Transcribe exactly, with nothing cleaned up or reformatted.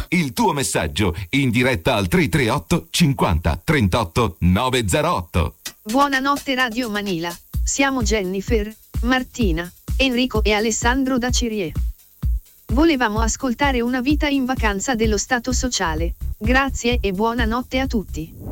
Il tuo messaggio in diretta al tre tre otto cinquanta trentotto novecentotto. Buonanotte Radio Manila. Siamo Jennifer, Martina, Enrico e Alessandro da Cirie. Volevamo ascoltare Una vita in vacanza dello Stato Sociale. Grazie e buonanotte a tutti.